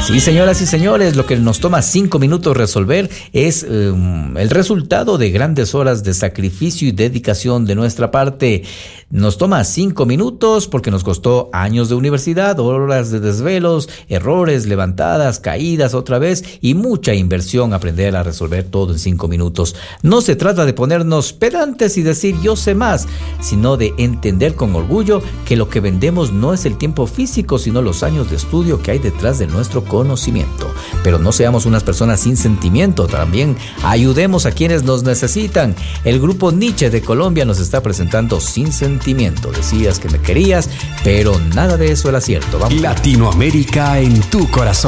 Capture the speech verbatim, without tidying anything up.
Sí, señoras y señores, lo que nos toma cinco minutos resolver es um, el resultado de grandes horas de sacrificio y dedicación de nuestra parte. Nos toma cinco minutos porque nos costó años de universidad, horas de desvelos, errores, levantadas, caídas otra vez y mucha inversión aprender a resolver todo en cinco minutos. No se trata de ponernos pedantes y decir yo sé más, sino de entender con orgullo que lo que vendemos no es el tiempo físico, sino los años de estudio que hay detrás de nuestro conocimiento. Pero no seamos unas personas sin sentimiento, también ayudemos a quienes nos necesitan. El grupo Nietzsche de Colombia nos está presentando Sin Sentimiento. Decías que me querías, pero nada de eso era cierto. Vamos. Latinoamérica en tu corazón.